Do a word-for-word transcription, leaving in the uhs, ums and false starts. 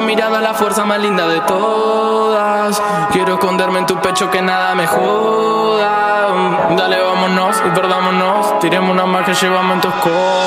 mirada la fuerza más linda de todas. Quiero esconderme en tu pecho que nada me joda. Dale, vámonos y perdámonos. Tiremos una más que llevamos en tu escoba.